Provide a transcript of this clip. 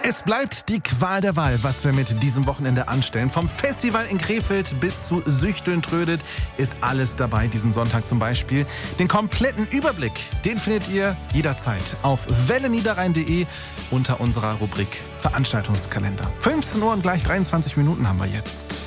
Es bleibt die Qual der Wahl, was wir mit diesem Wochenende anstellen. Vom Festival in Krefeld bis zu Süchteln-Trödet ist alles dabei, diesen Sonntag zum Beispiel. Den kompletten Überblick, den findet ihr jederzeit auf welleniederrhein.de unter unserer Rubrik Veranstaltungskalender. 15 Uhr und gleich 23 Minuten haben wir jetzt.